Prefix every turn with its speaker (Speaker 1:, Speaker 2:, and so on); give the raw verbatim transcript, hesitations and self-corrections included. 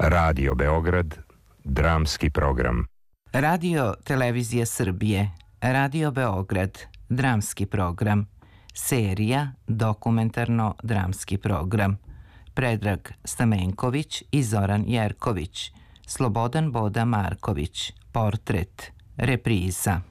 Speaker 1: Radio Beograd, dramski program.
Speaker 2: Radio Televizija Srbije, Radio Beograd, dramski program. Serija Dokumentarno-dramski program. Predrag Stamenković i Zoran Jerković. Slobodan Boda Marković. Portret. Repriza.